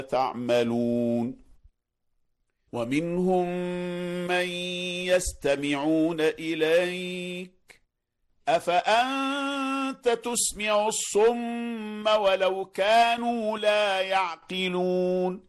تعملون ومنهم من يستمعون إليك أفأنت تسمع الصم ولو كانوا لا يعقلون